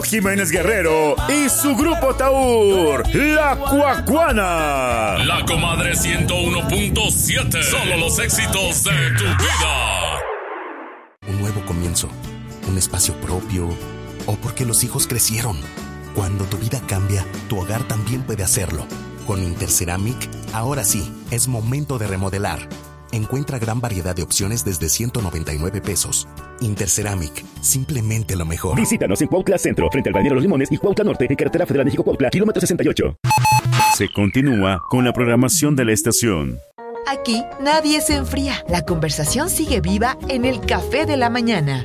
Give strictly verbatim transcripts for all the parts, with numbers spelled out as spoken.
Jiménez Guerrero y su grupo Taur, La Cuacuana. La Comadre ciento uno punto siete. Solo los éxitos de tu vida. Un nuevo comienzo, un espacio propio, o porque los hijos crecieron. Cuando tu vida cambia, tu hogar también puede hacerlo. Con Interceramic, ahora sí, es momento de remodelar. Encuentra gran variedad de opciones desde ciento noventa y nueve pesos. Interceramic, simplemente lo mejor. Visítanos en Cuautla Centro, frente al Balneario Los Limones, y Cuautla Norte, en Carretera Federal México-Cuautla, kilómetro sesenta y ocho. Se continúa con la programación de la estación. Aquí nadie se enfría. La conversación sigue viva en el Café de la Mañana.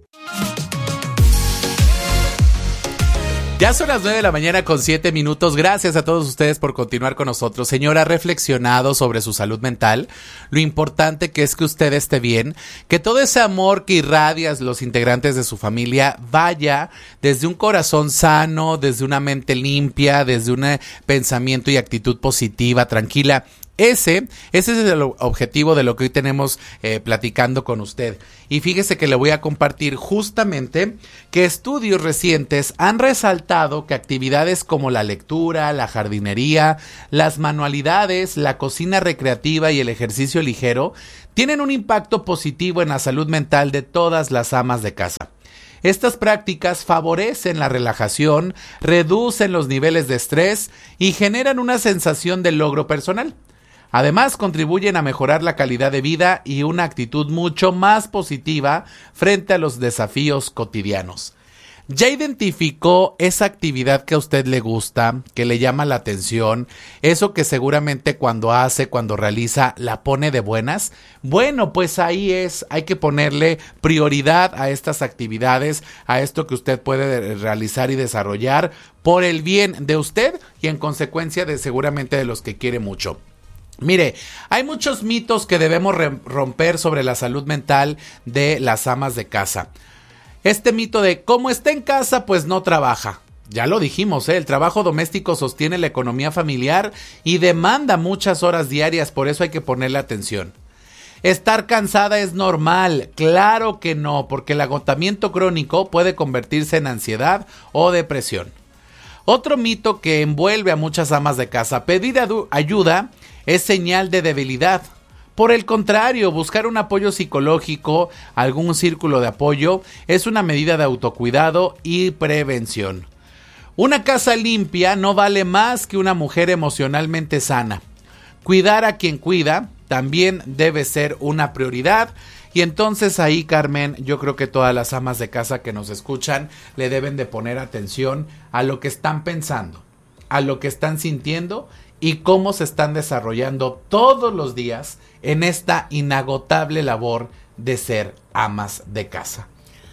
Ya son las nueve de la mañana con siete minutos. Gracias a todos ustedes por continuar con nosotros. Señora, ¿ha reflexionado sobre su salud mental? Lo importante que es que usted esté bien, que todo ese amor que irradia los integrantes de su familia vaya desde un corazón sano, desde una mente limpia, desde un pensamiento y actitud positiva, tranquila. Ese, ese es el objetivo de lo que hoy tenemos eh, platicando con usted. Y fíjese que le voy a compartir justamente que estudios recientes han resaltado que actividades como la lectura, la jardinería, las manualidades, la cocina recreativa y el ejercicio ligero tienen un impacto positivo en la salud mental de todas las amas de casa. Estas prácticas favorecen la relajación, reducen los niveles de estrés y generan una sensación de logro personal. Además, contribuyen a mejorar la calidad de vida y una actitud mucho más positiva frente a los desafíos cotidianos. ¿Ya identificó esa actividad que a usted le gusta, que le llama la atención? Eso que seguramente cuando hace, cuando realiza, la pone de buenas. Bueno, pues ahí es, hay que ponerle prioridad a estas actividades, a esto que usted puede realizar y desarrollar por el bien de usted y en consecuencia de seguramente de los que quiere mucho. Mire, hay muchos mitos que debemos romper sobre la salud mental de las amas de casa. Este mito de como está en casa, pues no trabaja. Ya lo dijimos, ¿eh? El trabajo doméstico sostiene la economía familiar y demanda muchas horas diarias, por eso hay que ponerle atención. Estar cansada es normal, claro que no, porque el agotamiento crónico puede convertirse en ansiedad o depresión. Otro mito que envuelve a muchas amas de casa: pedir ayuda es señal de debilidad. Por el contrario, buscar un apoyo psicológico, algún círculo de apoyo, es una medida de autocuidado y prevención. Una casa limpia no vale más que una mujer emocionalmente sana. Cuidar a quien cuida también debe ser una prioridad. Y entonces ahí, Carmen, yo creo que todas las amas de casa que nos escuchan le deben de poner atención a lo que están pensando, a lo que están sintiendo y cómo se están desarrollando todos los días en esta inagotable labor de ser amas de casa.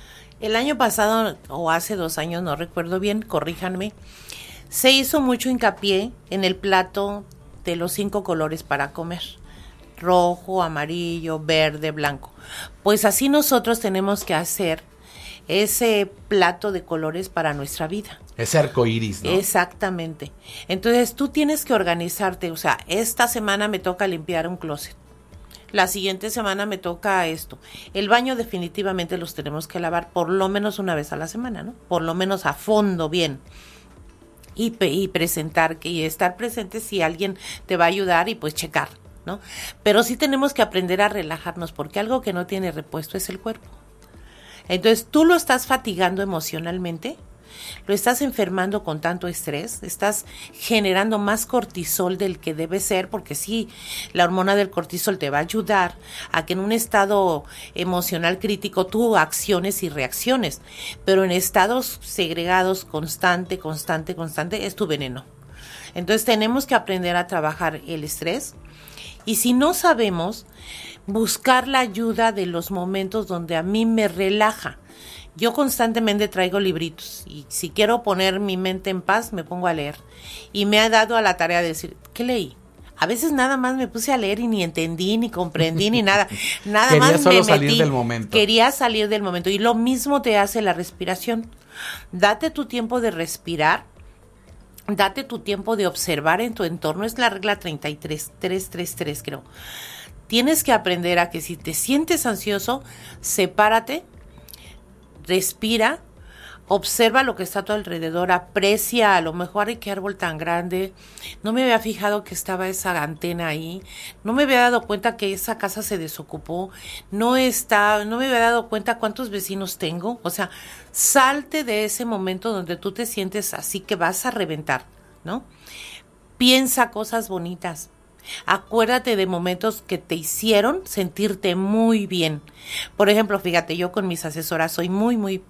El año pasado o hace dos años, no recuerdo bien, corríjanme, se hizo mucho hincapié en el plato de los cinco colores para comer: rojo, amarillo, verde, blanco. Pues así nosotros tenemos que hacer ese plato de colores para nuestra vida. Ese arcoíris, ¿no? Exactamente. Entonces tú tienes que organizarte, o sea, esta semana me toca limpiar un closet, la siguiente semana me toca esto. El baño definitivamente los tenemos que lavar por lo menos una vez a la semana, ¿no? Por lo menos a fondo, bien. Y, y presentar, y estar presente si alguien te va a ayudar y pues checar, ¿no? Pero sí tenemos que aprender a relajarnos, porque algo que no tiene repuesto es el cuerpo. Entonces tú lo estás fatigando emocionalmente, lo estás enfermando con tanto estrés, estás generando más cortisol del que debe ser, porque sí, la hormona del cortisol te va a ayudar a que en un estado emocional crítico tú acciones y reacciones, pero en estados segregados constante, constante, constante es tu veneno. Entonces tenemos que aprender a trabajar el estrés. Y si no sabemos, buscar la ayuda de los momentos donde a mí me relaja. Yo constantemente traigo libritos y si quiero poner mi mente en paz, me pongo a leer. Y me ha dado a la tarea de decir, ¿qué leí? A veces nada más me puse a leer y ni entendí, ni comprendí, ni nada. Nada Quería más solo me metí. salir del momento. Quería salir del momento. Y lo mismo te hace la respiración. Date tu tiempo de respirar. Date tu tiempo de observar en tu entorno. Es la regla treinta y tres, tres, tres, tres, creo. Tienes que aprender a que si te sientes ansioso, sepárate, respira, observa lo que está a tu alrededor, aprecia, a lo mejor, ay, qué árbol tan grande, no me había fijado que estaba esa antena ahí, no me había dado cuenta que esa casa se desocupó, no está, no me había dado cuenta cuántos vecinos tengo, o sea, salte de ese momento donde tú te sientes así que vas a reventar, ¿no? Piensa cosas bonitas. Acuérdate de momentos que te hicieron sentirte muy bien. Por ejemplo, fíjate, yo con mis asesoras soy muy, muy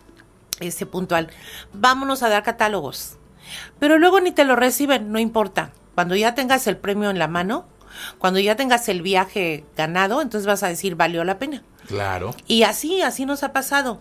este, puntual. Vámonos a dar catálogos. Pero luego ni te lo reciben, no importa. Cuando ya tengas el premio en la mano, cuando ya tengas el viaje ganado, entonces vas a decir, valió la pena. Claro. Y así, así nos ha pasado.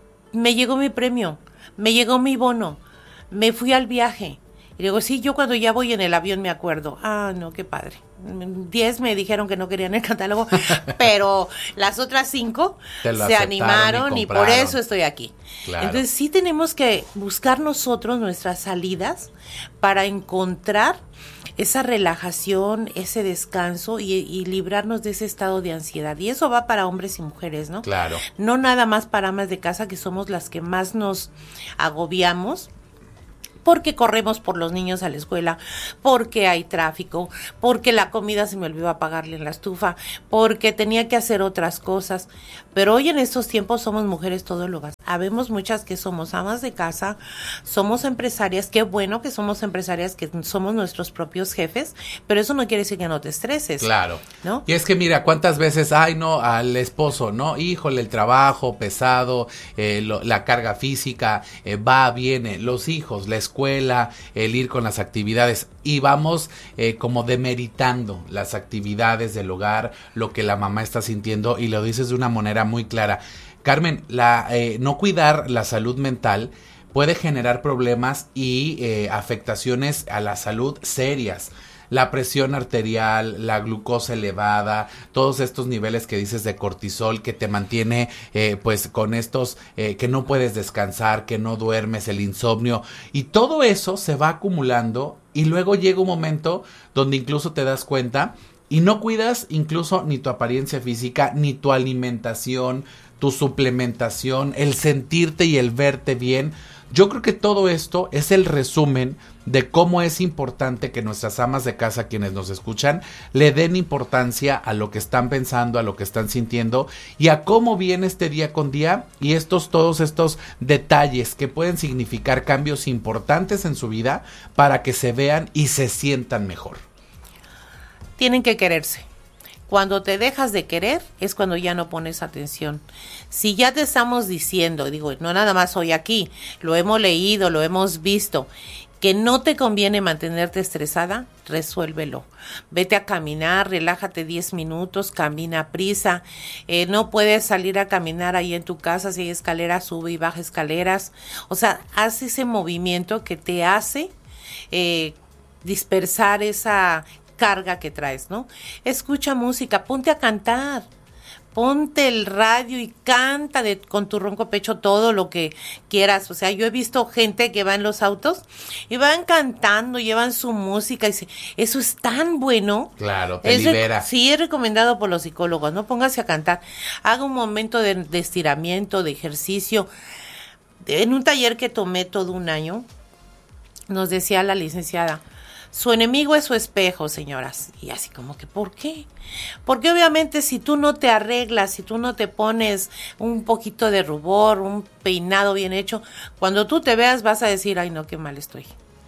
Me llegó mi premio, me llegó mi bono, me fui al viaje. Y digo, sí, yo cuando ya voy en el avión me acuerdo. Ah, no, qué padre. Diez me dijeron que no querían el catálogo, pero las otras cinco se animaron y, y por eso estoy aquí. Claro. Entonces sí tenemos que buscar nosotros nuestras salidas para encontrar esa relajación, ese descanso y, y librarnos de ese estado de ansiedad. Y eso va para hombres y mujeres, ¿no? Claro. No nada más para amas de casa, que somos las que más nos agobiamos, porque corremos por los niños a la escuela, porque hay tráfico, porque la comida se me olvidó apagarle en la estufa, porque tenía que hacer otras cosas. Pero hoy en estos tiempos somos mujeres todólogas. Habemos muchas que somos amas de casa, somos empresarias. Qué bueno que somos empresarias, que somos nuestros propios jefes, pero eso no quiere decir que no te estreses. Claro. ¿No? Y es que mira, cuántas veces, ay no, al esposo, ¿no? Híjole, el trabajo pesado, eh, lo, la carga física, eh, va, viene, los hijos, la escuela, el ir con las actividades, y vamos eh, como demeritando las actividades del hogar, lo que la mamá está sintiendo, y lo dices de una manera muy clara. Carmen, la eh, no cuidar la salud mental puede generar problemas y eh, afectaciones a la salud serias. La presión arterial, la glucosa elevada, todos estos niveles que dices de cortisol que te mantiene eh, pues con estos eh, que no puedes descansar, que no duermes, el insomnio, y todo eso se va acumulando y luego llega un momento donde incluso te das cuenta y no cuidas incluso ni tu apariencia física, ni tu alimentación, tu suplementación, el sentirte y el verte bien. Yo creo que todo esto es el resumen de cómo es importante que nuestras amas de casa, quienes nos escuchan, le den importancia a lo que están pensando, a lo que están sintiendo y a cómo viene este día con día y estos todos estos detalles que pueden significar cambios importantes en su vida para que se vean y se sientan mejor. Tienen que quererse. Cuando te dejas de querer es cuando ya no pones atención. Si ya te estamos diciendo, digo, no nada más hoy aquí, lo hemos leído, lo hemos visto, que no te conviene mantenerte estresada, resuélvelo. Vete a caminar, relájate diez minutos, camina a prisa. Eh, no puedes salir a caminar ahí en tu casa, si hay escaleras, sube y baja escaleras. O sea, haz ese movimiento que te hace eh, dispersar esa carga que traes, ¿no? Escucha música, ponte a cantar, ponte el radio y canta de, con tu ronco pecho todo lo que quieras. O sea, yo he visto gente que va en los autos y van cantando, llevan su música y se, eso es tan bueno. Claro, te es libera. Rec- sí, es recomendado por los psicólogos, no póngase a cantar, haga un momento de, de estiramiento, de ejercicio. En un taller que tomé todo un año, nos decía la licenciada, su enemigo es su espejo, señoras. Y así como que, ¿por qué? Porque obviamente si tú no te arreglas, si tú no te pones un poquito de rubor, un peinado bien hecho, cuando tú te veas vas a decir, ay no, qué mal estoy.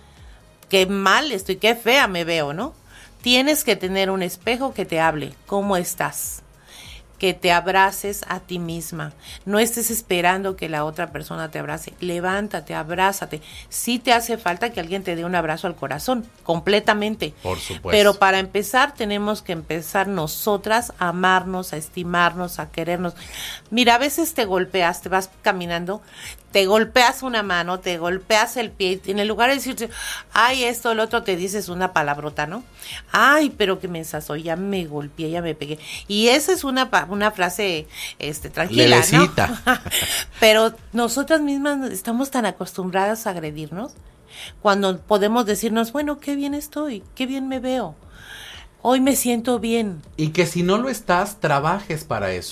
Qué mal estoy, qué fea me veo, ¿no? Tienes que tener un espejo que te hable. ¿Cómo estás? Que te abraces a ti misma. No estés esperando que la otra persona te abrace. Levántate, abrázate. Sí te hace falta que alguien te dé un abrazo al corazón, completamente. Por supuesto. Pero para empezar tenemos que empezar nosotras a amarnos, a estimarnos, a querernos. Mira, a veces te golpeas, te vas caminando, te golpeas una mano, te golpeas el pie, y en el lugar de decirte, ay, esto, el otro, te dices una palabrota, ¿no? Ay, pero qué mensa soy, ya me golpeé, ya me pegué. Y esa es una, una frase este, tranquila, Levecita. ¿no? Pero nosotras mismas estamos tan acostumbradas a agredirnos, cuando podemos decirnos, bueno, qué bien estoy, qué bien me veo. Hoy me siento bien. Y que si no lo estás, trabajes para eso.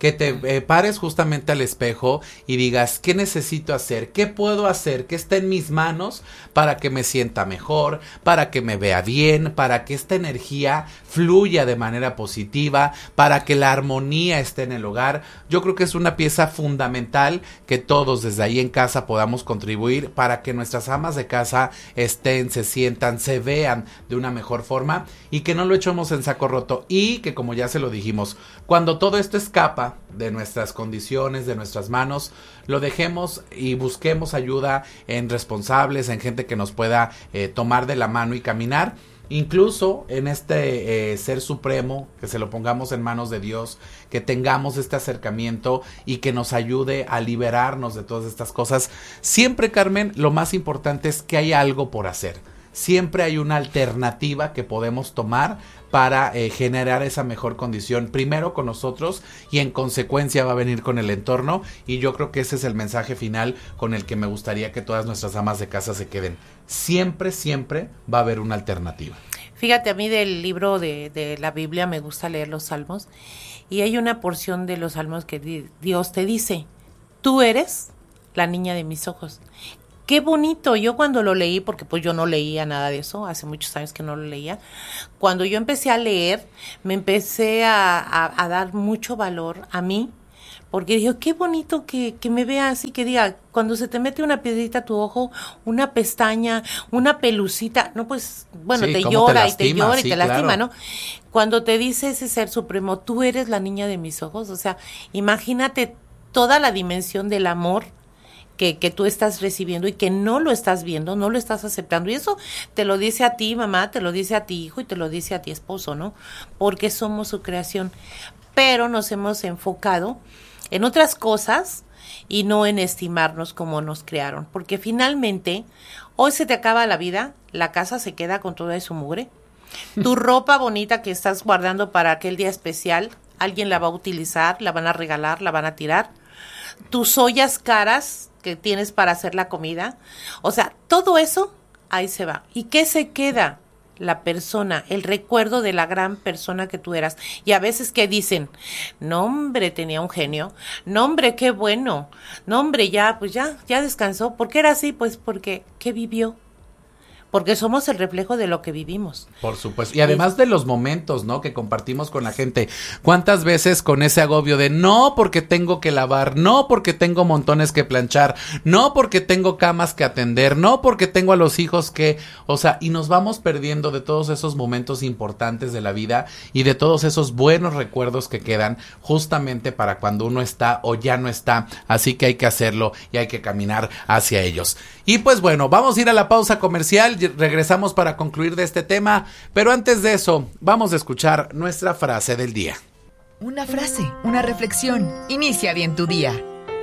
que te eh, pares justamente al espejo y digas, ¿qué necesito hacer? ¿Qué puedo hacer? ¿Qué está en mis manos para que me sienta mejor? Para que me vea bien, para que esta energía fluya de manera positiva, para que la armonía esté en el hogar. Yo creo que es una pieza fundamental que todos desde ahí en casa podamos contribuir para que nuestras amas de casa estén, se sientan, se vean de una mejor forma y que no lo echemos en saco roto y que, como ya se lo dijimos, cuando todo esto escapa de nuestras condiciones, de nuestras manos, lo dejemos y busquemos ayuda en responsables, en gente que nos pueda eh, tomar de la mano y caminar. Incluso en este eh, ser supremo, que se lo pongamos en manos de Dios, que tengamos este acercamiento y que nos ayude a liberarnos de todas estas cosas. Siempre, Carmen, lo más importante es que hay algo por hacer. Siempre hay una alternativa que podemos tomar para eh, generar esa mejor condición, primero con nosotros y en consecuencia va a venir con el entorno, y yo creo que ese es el mensaje final con el que me gustaría que todas nuestras amas de casa se queden. Siempre, siempre va a haber una alternativa. Fíjate, a mí del libro de, de la Biblia me gusta leer los salmos y hay una porción de los salmos que di- Dios te dice, tú eres la niña de mis ojos. Qué bonito. Yo cuando lo leí, porque pues yo no leía nada de eso, hace muchos años que no lo leía, cuando yo empecé a leer, me empecé a, a, a dar mucho valor a mí, porque dije, qué bonito que, que me vea así, que diga, cuando se te mete una piedrita a tu ojo, una pestaña, una pelucita, no pues, bueno, Sí, te cómo llora te y te lastima, llora y sí, te lastima, claro. ¿no? Cuando te dice ese ser supremo, tú eres la niña de mis ojos, o sea, imagínate toda la dimensión del amor Que, que tú estás recibiendo y que no lo estás viendo, no lo estás aceptando. Y eso te lo dice a ti, mamá, te lo dice a ti, hijo, y te lo dice a ti, esposo, ¿no? Porque somos su creación. Pero nos hemos enfocado en otras cosas y no en estimarnos como nos crearon. Porque finalmente, hoy se te acaba la vida, la casa se queda con toda su mugre. Tu ropa bonita que estás guardando para aquel día especial, alguien la va a utilizar, la van a regalar, la van a tirar. Tus ollas caras que tienes para hacer la comida, o sea, todo eso ahí se va. ¿Y qué se queda? La persona, el recuerdo de la gran persona que tú eras. Y a veces que dicen, no hombre, tenía un genio, no hombre, qué bueno, no hombre, ya, pues ya, ya descansó. ¿Por qué era así? Pues porque, ¿qué vivió? Porque somos el reflejo de lo que vivimos. Por supuesto. Y además de los momentos, ¿no?, que compartimos con la gente. ¿Cuántas veces con ese agobio de no porque tengo que lavar, no porque tengo montones que planchar, no porque tengo camas que atender, no porque tengo a los hijos que, o sea, y nos vamos perdiendo de todos esos momentos importantes de la vida y de todos esos buenos recuerdos que quedan justamente para cuando uno está o ya no está. Así que hay que hacerlo y hay que caminar hacia ellos. Y pues bueno, vamos a ir a la pausa comercial. Regresamos para concluir de este tema, pero antes de eso, vamos a escuchar nuestra frase del día. Una frase, una reflexión. Inicia bien tu día.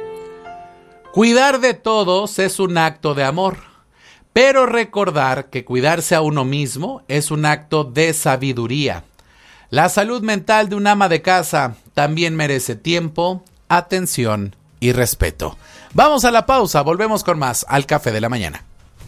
Cuidar de todos es un acto de amor, pero recordar que cuidarse a uno mismo es un acto de sabiduría. La salud mental de un ama de casa también merece tiempo, atención y respeto. Vamos a la pausa, volvemos con más al Café de la Mañana.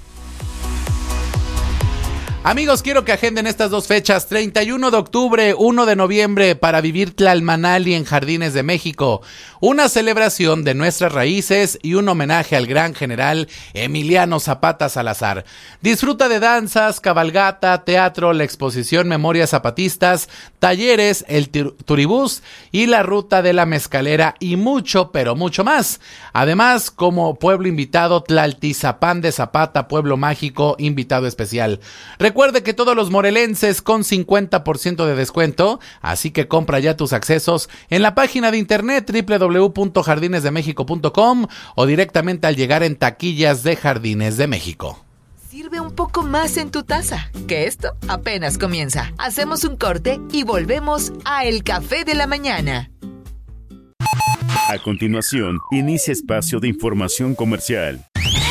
Amigos, quiero que agenden estas dos fechas, treinta y uno de octubre, uno de noviembre, para vivir Tlalmanali en Jardines de México. Una celebración de nuestras raíces y un homenaje al gran general Emiliano Zapata Salazar. Disfruta de danzas, cabalgata, teatro, la exposición Memorias Zapatistas, talleres, el turibús y la ruta de la mezcalera y mucho, pero mucho más. Además, como pueblo invitado, Tlaltizapán de Zapata, pueblo mágico, invitado especial. Recuerde que todos los morelenses con cincuenta por ciento de descuento, así que compra ya tus accesos en la página de internet doble u doble u doble u punto jardines de méxico punto com o directamente al llegar en taquillas de Jardines de México. Sirve un poco más en tu taza, que esto apenas comienza. Hacemos un corte y volvemos a El Café de la Mañana. A continuación, inicia espacio de información comercial.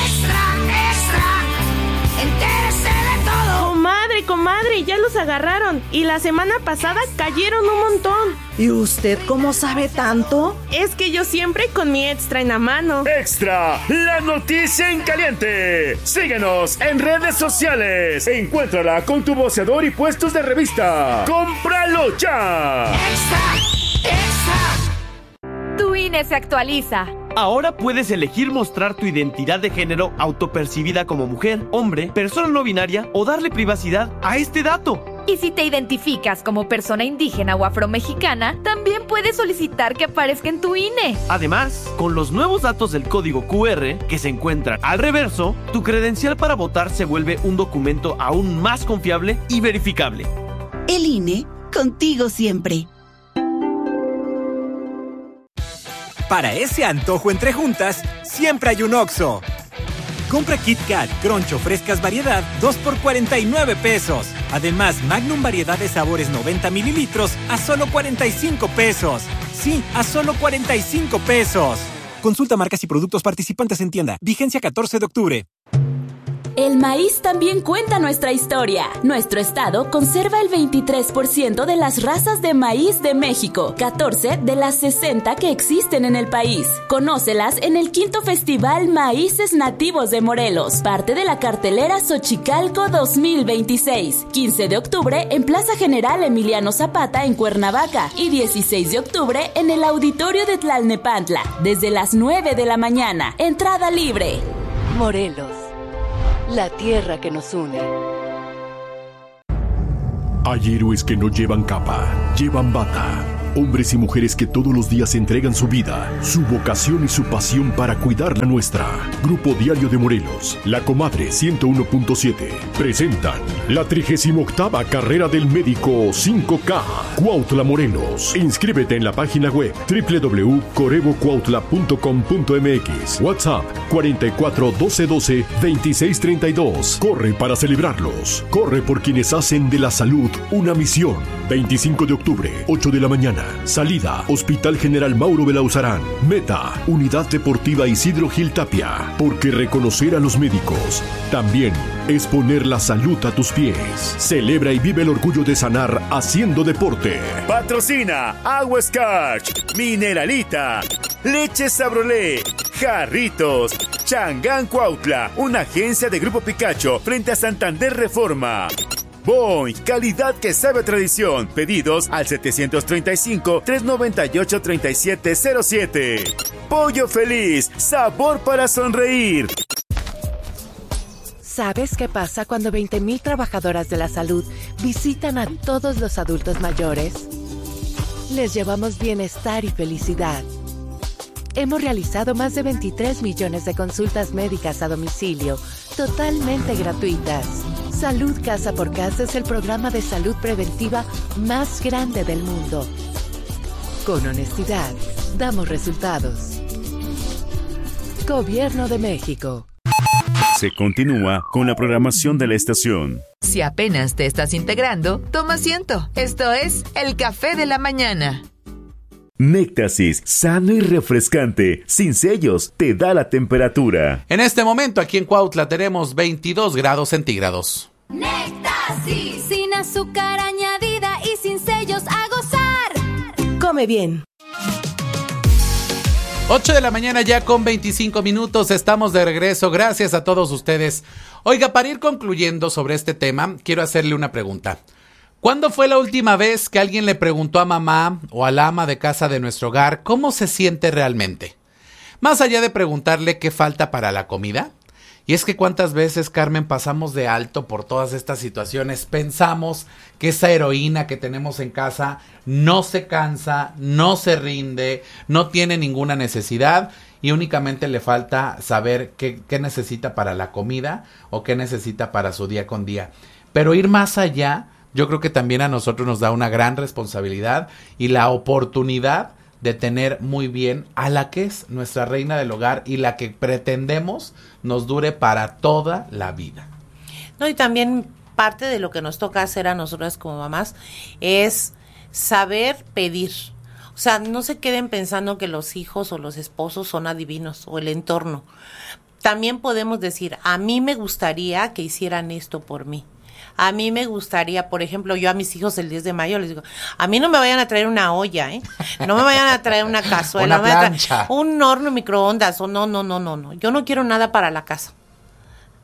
Comadre, ya los agarraron y la semana pasada cayeron un montón. ¿Y usted cómo sabe tanto? Es que yo siempre con mi extra en la mano. ¡Extra! ¡La noticia en caliente! Síguenos en redes sociales. Encuéntrala con tu voceador y puestos de revista. ¡Cómpralo ya! ¡Extra! ¡Extra! Tu I N E se actualiza. Ahora puedes elegir mostrar tu identidad de género autopercibida como mujer, hombre, persona no binaria o darle privacidad a este dato. Y si te identificas como persona indígena o afromexicana, también puedes solicitar que aparezca en tu I N E. Además, con los nuevos datos del código Q R que se encuentran al reverso, tu credencial para votar se vuelve un documento aún más confiable y verificable. El I N E, contigo siempre. Para ese antojo entre juntas, siempre hay un Oxxo. Compra Kit Kat, Crunch o frescas variedad, dos por cuarenta y nueve pesos. Además, Magnum variedad de sabores noventa mililitros a solo cuarenta y cinco pesos. Sí, a solo cuarenta y cinco pesos. Consulta marcas y productos participantes en tienda. Vigencia catorce de octubre. El maíz también cuenta nuestra historia. Nuestro estado conserva el veintitrés por ciento de las razas de maíz de México, catorce de las sesenta que existen en el país. Conócelas en el quinto Festival Maíces Nativos de Morelos, parte de la cartelera Xochicalco dos mil veintiséis. quince de octubre en Plaza General Emiliano Zapata en Cuernavaca y dieciséis de octubre en el Auditorio de Tlalnepantla, desde las nueve de la mañana. Entrada libre. Morelos, la tierra que nos une. Hay héroes que no llevan capa, llevan bata. Hombres y mujeres que todos los días entregan su vida, su vocación y su pasión para cuidar la nuestra. Grupo Diario de Morelos, La Comadre ciento uno punto siete, presentan la trigésima octava Carrera del Médico cinco K, Cuautla, Morelos. Inscríbete en la página web doble u doble u doble u punto corebo cuautla punto com punto m x. WhatsApp cuarenta y cuatro doce doce veintiséis treinta y dos. Corre para celebrarlos. Corre por quienes hacen de la salud una misión. veinticinco de octubre, ocho de la mañana. Salida, Hospital General Mauro Belauzarán. Meta, Unidad Deportiva Isidro Gil Tapia. Porque reconocer a los médicos también es poner la salud a tus pies. Celebra y vive el orgullo de sanar haciendo deporte. Patrocina Agua Scotch, Mineralita, Leche Sabrolé, Jarritos, Changán Cuautla, una agencia de Grupo Picacho frente a Santander Reforma. Boing, calidad que sabe a tradición. Pedidos al setecientos treinta y cinco, trescientos noventa y ocho, treinta y siete cero siete. Pollo Feliz, sabor para sonreír. ¿Sabes qué pasa cuando veinte mil trabajadoras de la salud visitan a todos los adultos mayores? Les llevamos bienestar y felicidad. Hemos realizado más de veintitrés millones de consultas médicas a domicilio, totalmente gratuitas. Salud Casa por Casa es el programa de salud preventiva más grande del mundo. Con honestidad, damos resultados. Gobierno de México. Se continúa con la programación de la estación. Si apenas te estás integrando, toma asiento. Esto es El Café de la Mañana. Néctasis, sano y refrescante, sin sellos, te da la temperatura. En este momento aquí en Cuautla tenemos veintidós grados centígrados. Néctasis, sin azúcar añadida y sin sellos, a gozar. Come bien. ocho de la mañana ya con veinticinco minutos, estamos de regreso, gracias a todos ustedes. Oiga, para ir concluyendo sobre este tema, quiero hacerle una pregunta. ¿Cuándo fue la última vez que alguien le preguntó a mamá o al ama de casa de nuestro hogar cómo se siente realmente? Más allá de preguntarle qué falta para la comida. Y es que cuántas veces, Carmen, pasamos de alto por todas estas situaciones. Pensamos que esa heroína que tenemos en casa no se cansa, no se rinde, no tiene ninguna necesidad y únicamente le falta saber qué, qué necesita para la comida o qué necesita para su día con día. Pero ir más allá, yo creo que también a nosotros nos da una gran responsabilidad y la oportunidad de tener muy bien a la que es nuestra reina del hogar y la que pretendemos nos dure para toda la vida. No, y también parte de lo que nos toca hacer a nosotras como mamás es saber pedir. O sea, no se queden pensando que los hijos o los esposos son adivinos o el entorno. También podemos decir, a mí me gustaría que hicieran esto por mí. A mí me gustaría, por ejemplo, yo a mis hijos el diez de mayo les digo, a mí no me vayan a traer una olla, ¿eh? No me vayan a traer una cazuela, una no plancha, un horno microondas, o no, no, no, no, no. Yo no quiero nada para la casa.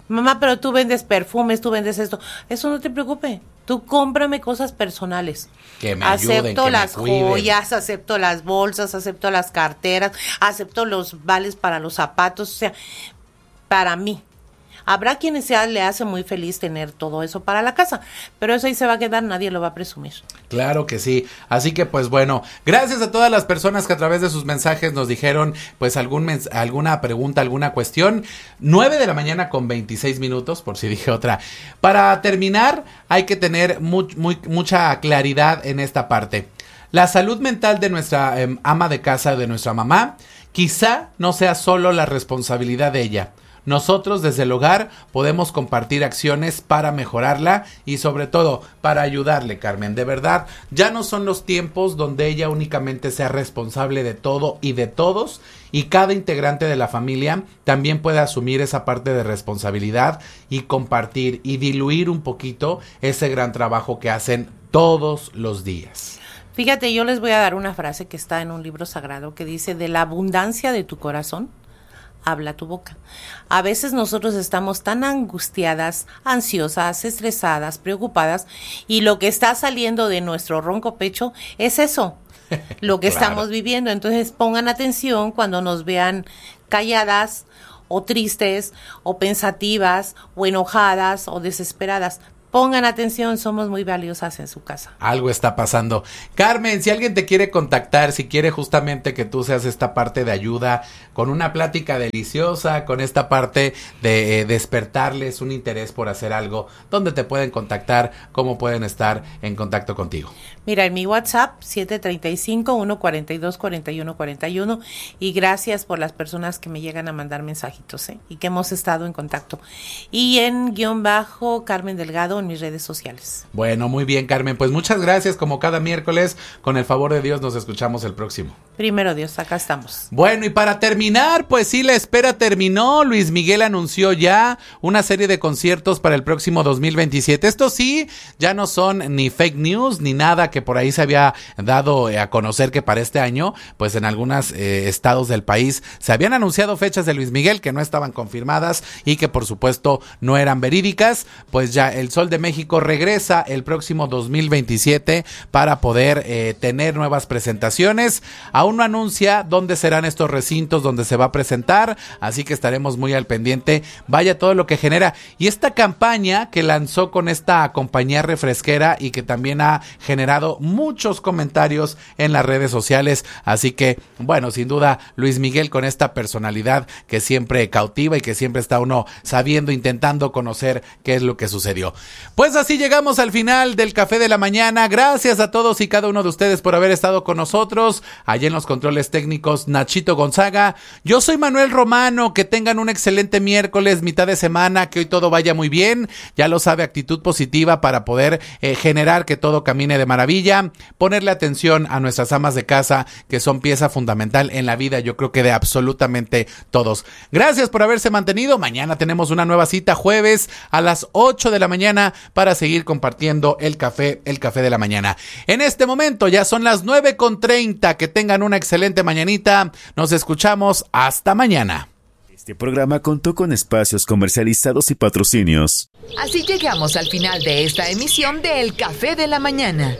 Mamá, pero tú vendes perfumes, tú vendes esto. Eso no te preocupe. Tú cómprame cosas personales. Que me ayuden, acepto que las me cuiden. joyas, acepto las bolsas, acepto las carteras, acepto los vales para los zapatos. O sea, para mí. Habrá quienes sea, le hace muy feliz tener todo eso para la casa, pero eso ahí se va a quedar, nadie lo va a presumir. Claro que sí, así que pues bueno, gracias a todas las personas que a través de sus mensajes nos dijeron pues algún mens- alguna pregunta, alguna cuestión. Nueve de la mañana con veintiséis minutos, por si dije otra. Para terminar, hay que tener muy, muy, mucha claridad en esta parte. La salud mental de nuestra eh, ama de casa, de nuestra mamá, quizá no sea solo la responsabilidad de ella. Nosotros desde el hogar podemos compartir acciones para mejorarla y sobre todo para ayudarle, Carmen. De verdad, ya no son los tiempos donde ella únicamente sea responsable de todo y de todos, y cada integrante de la familia también puede asumir esa parte de responsabilidad y compartir y diluir un poquito ese gran trabajo que hacen todos los días. Fíjate, yo les voy a dar una frase que está en un libro sagrado que dice: de la abundancia de tu corazón habla tu boca. A veces nosotros estamos tan angustiadas, ansiosas, estresadas, preocupadas, y lo que está saliendo de nuestro ronco pecho es eso, lo que claro. estamos viviendo. Entonces pongan atención cuando nos vean calladas o tristes o pensativas o enojadas o desesperadas. Pongan atención, somos muy valiosas en su casa. Algo está pasando. Carmen, si alguien te quiere contactar, si quiere justamente que tú seas esta parte de ayuda, con una plática deliciosa, con esta parte de eh, despertarles un interés por hacer algo, ¿dónde te pueden contactar? ¿Cómo pueden estar en contacto contigo? Mira, en mi WhatsApp, siete treinta y cinco, uno cuarenta y dos, cuarenta y uno cuarenta y uno, y gracias por las personas que me llegan a mandar mensajitos, ¿eh? Y que hemos estado en contacto. Y en guión bajo, Carmen Delgado, en mis redes sociales. Bueno, muy bien, Carmen, pues muchas gracias, como cada miércoles, con el favor de Dios nos escuchamos el próximo. Primero Dios, acá estamos. Bueno, y para terminar, pues sí, la espera terminó. Luis Miguel anunció ya una serie de conciertos para el próximo dos mil veintisiete. Estos sí, ya no son ni fake news, ni nada que por ahí se había dado a conocer que para este año, pues en algunos eh, estados del país se habían anunciado fechas de Luis Miguel que no estaban confirmadas y que por supuesto no eran verídicas. Pues ya el Sol de México regresa el próximo dos mil veintisiete para poder eh, tener nuevas presentaciones. Aún no anuncia dónde serán estos recintos donde se va a presentar, así que estaremos muy al pendiente. Vaya todo lo que genera. Y esta campaña que lanzó con esta compañía refresquera y que también ha generado muchos comentarios en las redes sociales. Así que, bueno, sin duda, Luis Miguel con esta personalidad que siempre cautiva y que siempre está uno sabiendo, intentando conocer qué es lo que sucedió. Pues así llegamos al final del Café de la Mañana. Gracias a todos y cada uno de ustedes por haber estado con nosotros. Allí en los controles técnicos, Nachito Gonzaga. Yo soy Manuel Romano. Que tengan un excelente miércoles, mitad de semana, que hoy todo vaya muy bien. Ya lo sabe, actitud positiva para poder eh, generar que todo camine de maravilla. Ponerle atención a nuestras amas de casa, que son pieza fundamental en la vida, yo creo que de absolutamente todos. Gracias por haberse mantenido. Mañana tenemos una nueva cita, jueves a las ocho de la mañana, para seguir compartiendo el café, el café de la mañana. En este momento ya son las nueve con treinta. Que tengan una excelente mañanita. Nos escuchamos hasta mañana. Este programa contó con espacios comercializados y patrocinios. Así llegamos al final de esta emisión de El Café de la Mañana.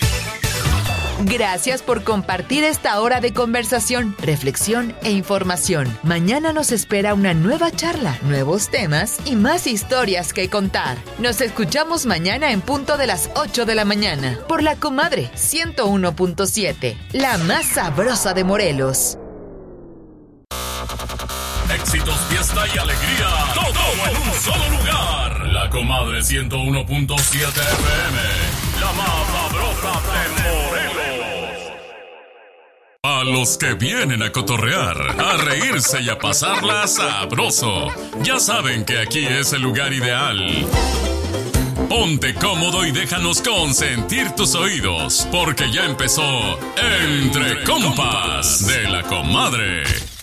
Gracias por compartir esta hora de conversación, reflexión e información. Mañana nos espera una nueva charla, nuevos temas y más historias que contar. Nos escuchamos mañana en punto de las ocho de la mañana por La Comadre ciento uno punto siete, la más sabrosa de Morelos. Éxitos, fiesta y alegría, todo en un solo lugar. La Comadre ciento uno punto siete F M, la más sabrosa de Morelos. A los que vienen a cotorrear, a reírse y a pasarla sabroso, ya saben que aquí es el lugar ideal. Ponte cómodo y déjanos consentir tus oídos, porque ya empezó Entre Compas de La Comadre.